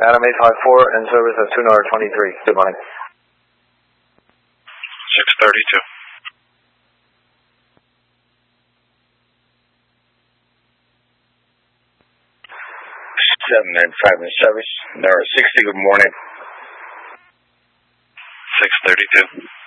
Adam 854 in service of 2 North 23. Good morning. 632. 795 in service. Number 60, good morning. 632.